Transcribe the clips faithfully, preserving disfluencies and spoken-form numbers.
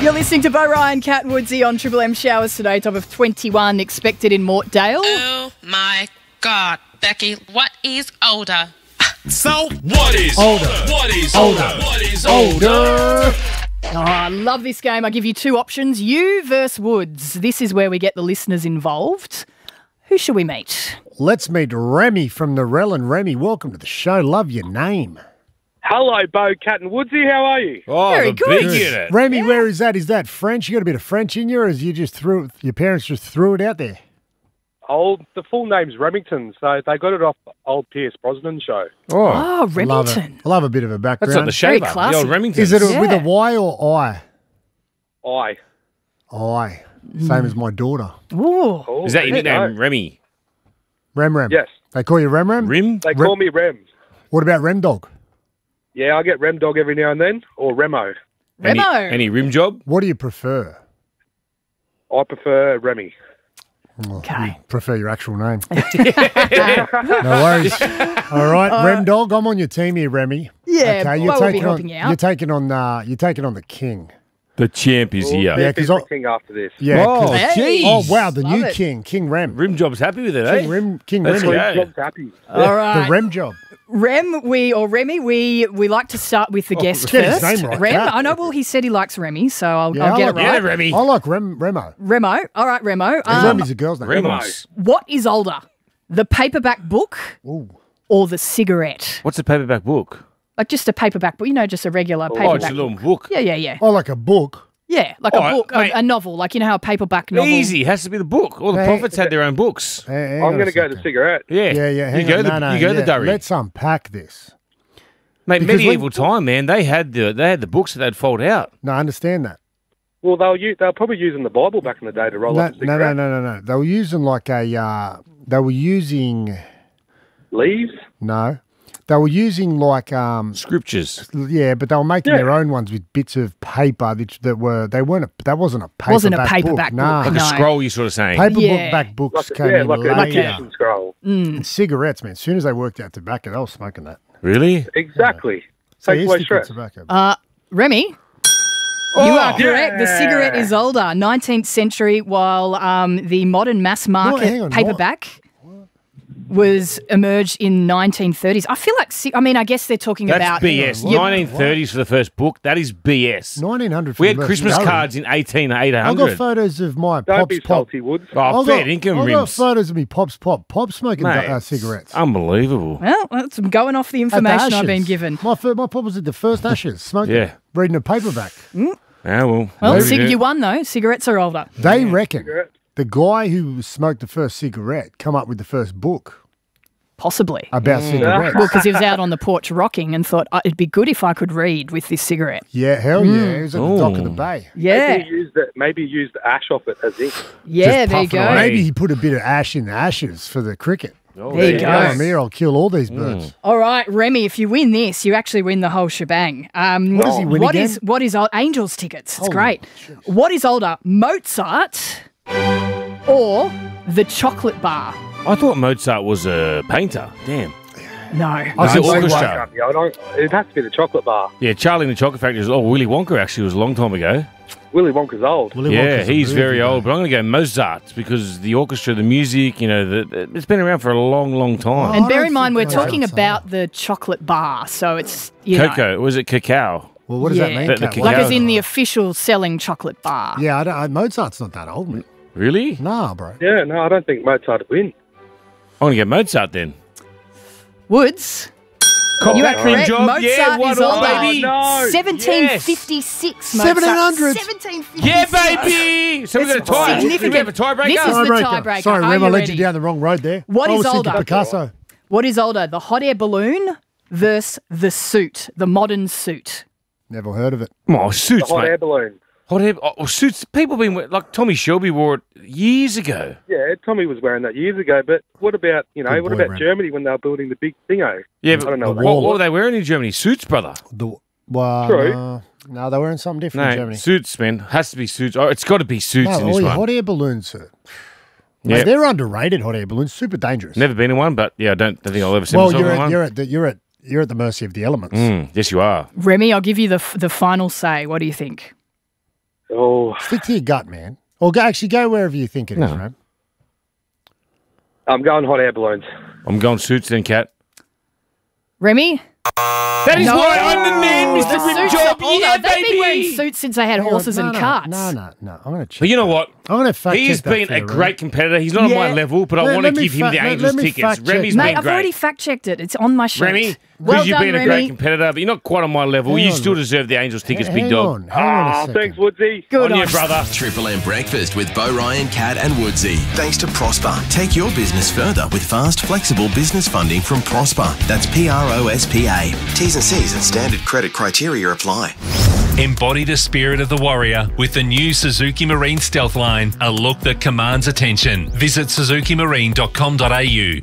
You're listening to Bo Ryan, Cat Woodsy on Triple M. Showers today, top of twenty-one expected in Mortdale. Oh my God, Becky, what is older? So, what is Older. What is Older. What is Older. Oh, I love this game. I give you two options, you versus Woods. This is where we get the listeners involved. Who should we meet? Let's meet Remy from the Rellin. Remy, welcome to the show. Love your name. Hello, Bo, Cat and Woodsy. How are you? Oh, Very the good. big unit. Remy, where is that? Is that French? You got a bit of French in you, or is you just threw your parents just threw it out there? Old, the full name's Remington, so they got it off old Pierce Brosnan show. Oh, Love Remington. it. I love a bit of a background. That's not the Very shaver. The classy. old Remington. Is it a, Yeah. with a Y or I? I. I. Same as my daughter. Ooh. Oh, Is that your there you nickname, go. Remy? Rem Rem. Yes. They call you Rem Rem? Rim? They Rem- call me Rem. What about Rem Dog? Yeah, I get Rem Dog every now and then, or Remo. Any, Remo. any rim job? What do you prefer? I prefer Remy. Okay. Prefer your actual name. No worries. All right, Rem Dog, I'm on your team here, Remy. Yeah, okay, Bo will be taking on, helping out. You're taking on. Uh, you're taking on the king. The champ is here. Yeah, He's 'cause the I- king after this. Yeah. Oh, 'cause- Hey. jeez. oh wow, the Love new it. king, King Rem. Rim job's happy with it, eh? King Rem, King Let's Remy. go. Job's happy. All right. The Rem job. Rem, we or Remy, we we like to start with the guest get his first. name right, Rem, Cat. I know. Well, he said he likes Remy, so I'll, Yeah, I'll I get like- it Yeah, right. Remy. I like Rem Remo. Remo. All right, Remo. 'Cause Um, Remy's a girl's name. Remos. what is older, the paperback book Ooh. or the cigarette? What's a paperback book? Like just a paperback book, you know, just a regular Oh, paperback it's a little book. book. Yeah, yeah, yeah. I like a book. Yeah, like Oh, a book, mate. a, a novel, like you know how a paperback novel. Easy. It has to be the book. All the Hey. prophets had their own books. Hey, hang I'm on a going to go to second. cigarette. Yeah. Yeah, yeah. Hang You go on. the, no, no, you go yeah. the durry. Let's unpack this. Mate, because medieval when- time, man, they had the they had the books that they'd fold out. No, I understand that. Well, they'll use, they're probably using the Bible back in the day to roll No, up a no, no, cigarette. no, no, no. They were using like a. Uh, they were using. Leaves? No, they were using like. Um, Scriptures. yeah, but they were making Yeah. their own ones with bits of paper that, that were. They weren't. A, that wasn't a paperback Wasn't a book. paperback Nah. book, Like no. a scroll, you're sort of saying. Paper Yeah. book back books Like a, came yeah, in like later. an Egyptian scroll. And cigarettes, man. As soon as they worked out tobacco, they were smoking that. Really? Exactly. So Takes here's away sticking stress. tobacco. Uh, Remy, you Oh, are correct. The yeah. cigarette is older, nineteenth century, while um, the modern mass market hang on, what? paperback was emerged in nineteen thirties. I feel like, ci- I mean, I guess they're talking That's about B S. What? nineteen thirties for the first book. That is B S. nineteen hundred. We for had the Christmas Durry. cards in eighteen eight I got hundred. photos of my Don't pops be pop. salty, Woods. Oh, I fair got, income I got rims. photos of me pops pop pop smoking Mate, uh, cigarettes. Unbelievable. Well, that's I'm going off the At the information I've been Ashes. given. My fir- my pop was at the first Ashes smoking. Yeah. Reading a paperback. Ah, well. Well, maybe cig- do. you won though. Cigarettes are older. They reckon Cigarette. the guy who smoked the first cigarette come up with the first book Possibly. about cigarettes. Well, because he was out on the porch rocking and thought, "Oh, it'd be good if I could read with this cigarette. Yeah, hell yeah. He was at the dock of the Ooh. bay. Yeah. Maybe he used it. Maybe he used the ash off it as ink. Yeah, Just there you puffing go. away. Maybe he put a bit of ash in the ashes for the cricket. Oh, There you yeah. go. Come on here, I'll kill all these birds. All right, Remy, if you win this, you actually win the whole shebang. Um, What does he win what again? is- what is old Angels tickets? It's Holy great. shit. What is older, Mozart or the chocolate bar? I thought Mozart was a painter. Damn. No. Was I it see orchestra? Yeah, I don't, it has to be the chocolate bar. Yeah, Charlie and the Chocolate Factory was, oh, Willy Wonka actually was a long time ago. Willy Wonka's old. Willy yeah, Wonka's a he's movie, very though. old, but I'm going to go Mozart because the orchestra, the music, you know, the, the- it's been around for a long, long time. And I bear don't in mind, we're think talking Mozart's about the chocolate bar, so it's, you know. Cocoa, was it cacao? Well, what does that Yeah. mean? The- the Kat? cacao- Like as Yeah. in the official selling chocolate bar. Yeah, I don't, I, Mozart's not that old, man. Really? Nah, bro. Yeah, no, I don't think Mozart would win. I'm going to go Mozart then. Woods, Cop you are that rim correct. job. Mozart yeah, one is all, older. baby. No. seventeen fifty-six, Mozart. seventeen hundreds. seventeen fifty-six. Yeah, baby. So we've got a tie. significant. We have a tiebreaker. This is the Tiebreaker. tiebreaker. Sorry, Are Rem, you I led ready? you down the wrong road there. What I is was thinking older? Picasso. What is older, the hot air balloon versus the suit, the modern suit? Never heard of it. Oh, The suits, hot mate. air balloon. Hot air. Oh, suits. People been we- like Tommy Shelby wore it years ago. Yeah, Tommy was wearing that years ago. But what about, you know, Good what boy, about Rem. Germany when they were building the big thingo? Yeah, I but don't know. the what what, that wall. what were was. they wearing in Germany? Suits, brother. The, well, True. uh, no, they were in something different in No, Germany. suits, man. Has to be suits. Oh, it's got to be suits No, in all this your one. hot air balloons, sir. Yeah. Mate, they're underrated hot air balloons. Super dangerous. Never been in one, but yeah, I don't, don't think I'll ever see well, myself you're in at, one. you're at the, you're at you're at the mercy of the elements. Mm, yes, you are. Remy, I'll give you the f- the final say. What do you think? Oh, Stick to your gut, man. Or go, actually go wherever you think it is, No. Ram. I'm going hot air balloons. I'm going suits then, Cat. Remy? That is No. why I'm the man, Mister The Rim suits Job. are- oh, no, Yeah, they've been wearing baby. suits since they had horses no, and no, carts. No, no, no. I'm going to check. But you know what? I'm going to fact He has check that been for a you, great Rem. competitor. He's not Yeah. on my level, but I Let- want let to me give him fa- the let- Angels let me tickets. fact check Remy's that. Mate, been I've great. already fact checked it. It's on my sheet. Remy, well because you've done, been a Remy. great competitor, but you're not quite on my level. Hang you on, still Rem. deserve the Angels tickets, Hang big dog. on, hang on a Ah, second. thanks, Woodsy. Good on on you, brother. Triple M Breakfast with Bo Ryan, Cat and Woodsy. Thanks to Prosper. Take your business further with fast, flexible business funding from Prosper. That's P R O S P A. T's and C's and standard credit criteria apply. Embody the spirit of the warrior with the new Suzuki Marine Stealth Line, a look that commands attention. Visit suzuki marine dot com dot a u.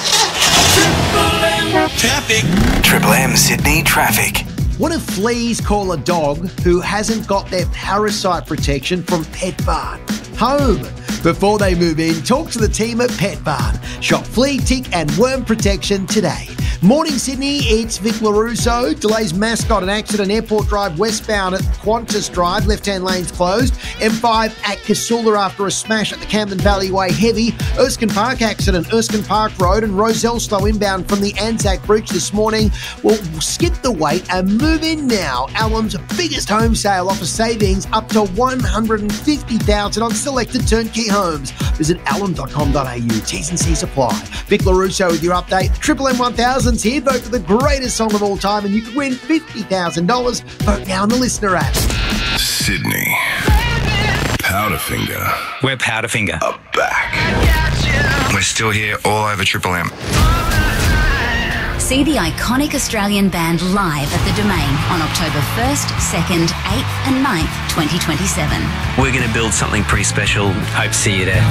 Traffic. Triple M Sydney traffic. What if fleas call a dog who hasn't got their parasite protection from Pet Barn home? Before they move in, talk to the team at Pet Barn. Shop flea, tick and worm protection today. Morning Sydney, it's Vic LaRusso. Delays Mascot and accident Airport Drive westbound at Qantas Drive. Left-hand lanes closed. M five at Casula after a smash at the Camden Valley Way heavy. Erskine Park accident, Erskine Park Road and Roselle slow inbound from the Anzac Bridge this morning. Well, skip the wait and move in now. Alum's biggest home sale offers savings up to one hundred fifty thousand dollars on selected turnkey homes. Visit alum dot com dot a u. T's and C's apply. Vic LaRusso with your update. Triple M one thousand's here. Vote for the greatest song of all time and you could win fifty thousand dollars. Vote now on the Listener app. Sydney. Powderfinger. We're Powderfinger. Are back. We're still here all over Triple M. See the iconic Australian band live at the Domain on October first, second, eighth and ninth, twenty twenty-seven. We're going to build something pretty special. Hope to see you there.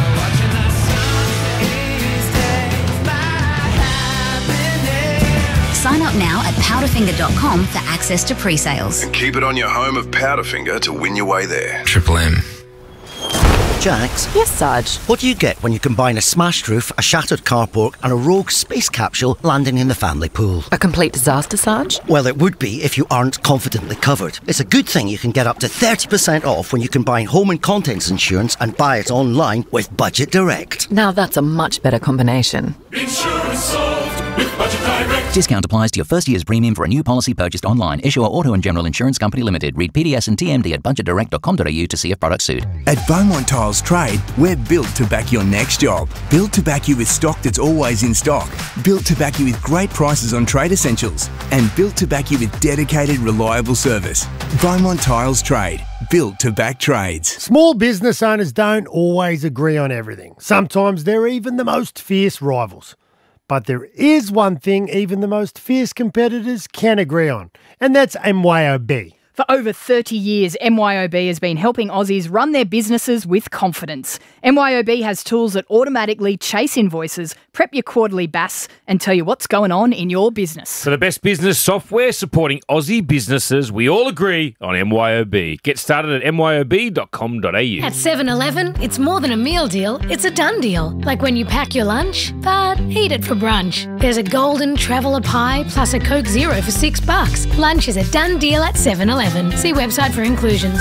Sign up now at powderfinger dot com for access to pre-sales. And keep it on your home of Powderfinger to win your way there. Triple M. Jax? Yes, Sarge? What do you get when you combine a smashed roof, a shattered carport and a rogue space capsule landing in the family pool? A complete disaster, Sarge? Well, it would be if you aren't confidently covered. It's a good thing you can get up to thirty percent off when you combine home and contents insurance and buy it online with Budget Direct. Now that's a much better combination. Insurance solved with Budget Direct. Discount applies to your first year's premium for a new policy purchased online. Issuer Auto and General Insurance Company Limited. Read P D S and T M D at budget direct dot com dot a u to see if products suit. At Beaumont Tiles Trade, we're built to back your next job. Built to back you with stock that's always in stock. Built to back you with great prices on trade essentials. And built to back you with dedicated, reliable service. Beaumont Tiles Trade. Built to back trades. Small business owners don't always agree on everything. Sometimes they're even the most fierce rivals. But there is one thing even the most fierce competitors can agree on, and that's M Y O B. For over thirty years, M Y O B has been helping Aussies run their businesses with confidence. M Y O B has tools that automatically chase invoices, prep your quarterly B A S, and tell you what's going on in your business. So the best business software supporting Aussie businesses, we all agree on M Y O B. Get started at m y o b dot com dot a u. At seven eleven, it's more than a meal deal, it's a done deal. Like when you pack your lunch, but eat it for brunch. There's a golden traveller pie plus a Coke Zero for six bucks. Lunch is a done deal at seven eleven. See website for inclusions.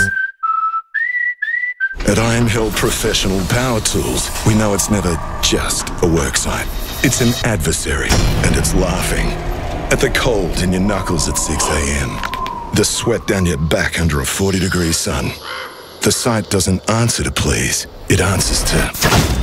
At Iron Hill Professional Power Tools, we know it's never just a work site. It's an adversary, and it's laughing. At the cold in your knuckles at six a.m. The sweat down your back under a forty degree sun. The site doesn't answer to please, it answers to...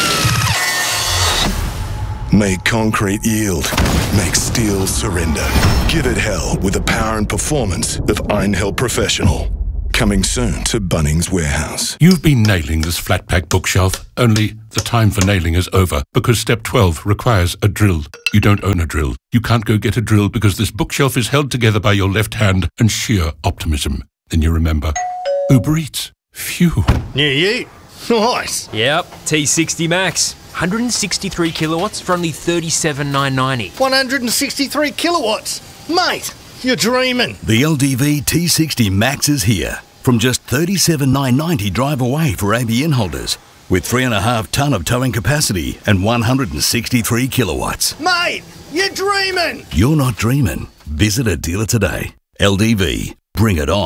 Make concrete yield. Make steel surrender. Give it hell with the power and performance of Iron Hill Professional. Coming soon to Bunnings Warehouse. You've been nailing this flat pack bookshelf, only the time for nailing is over because step twelve requires a drill. You don't own a drill. You can't go get a drill because this bookshelf is held together by your left hand and sheer optimism. Then you remember, Uber Eats. Phew. New Ute. Nice. Yep, T sixty Max. one hundred sixty-three kilowatts for only thirty-seven thousand nine hundred ninety. one hundred sixty-three kilowatts. Mate, you're dreaming. The L D V T sixty Max is here. From just thirty-seven thousand nine hundred ninety drive away for A B N holders. With three and a half tonne of towing capacity and one hundred sixty-three kilowatts. Mate, you're dreaming. You're not dreaming. Visit a dealer today. L D V. Bring it on.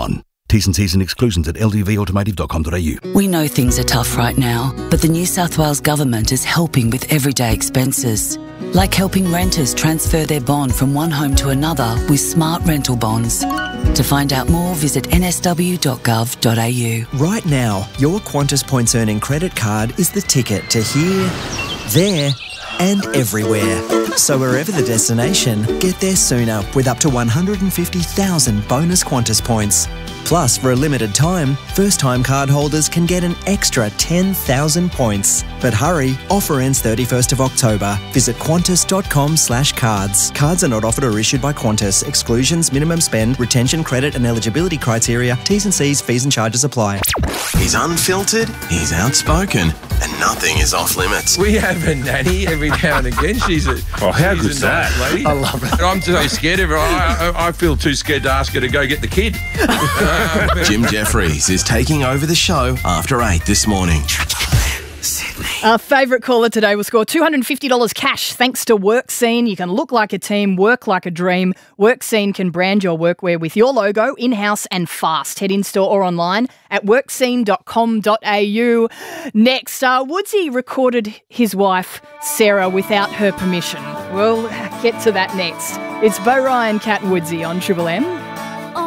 T's and C's and exclusions at l d v automotive dot com dot a u. We know things are tough right now, but the New South Wales Government is helping with everyday expenses. Like helping renters transfer their bond from one home to another with smart rental bonds. To find out more, visit n s w dot gov dot a u. Right now, your Qantas Points Earning credit card is the ticket to here, there and everywhere. So wherever the destination, get there sooner with up to one hundred fifty thousand bonus Qantas points. Plus, for a limited time, first-time card holders can get an extra ten thousand points. But hurry, offer ends thirty-first of October. Visit qantas dot com slash cards. Cards are not offered or issued by Qantas. Exclusions, minimum spend, retention, credit and eligibility criteria, T's and C's, fees and charges apply. He's unfiltered, he's outspoken, and nothing is off limits. We have a nanny every now and again. She's a oh, how she's good's a nice that? lady. I love it. And I'm so scared of her. I, I, I feel too scared to ask her to go get the kid. Jim Jeffries is taking over the show after eight this morning. Our favourite caller today will score two hundred fifty dollars cash thanks to WorkScene. You can look like a team, work like a dream. WorkScene can brand your workwear with your logo in-house and fast. Head in-store or online at work scene dot com dot a u. Next, uh, Woodsy recorded his wife, Sarah, without her permission. We'll get to that next. It's Bo Ryan, Cat Woodsy on Triple M.